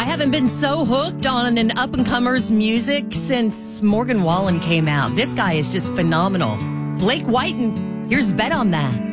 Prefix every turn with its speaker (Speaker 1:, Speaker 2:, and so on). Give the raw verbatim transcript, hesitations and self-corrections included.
Speaker 1: haven't been so hooked on an up-and-comer's music since Morgan Wallen came out. This guy is just phenomenal. Blake Whiten, here's Bet on That.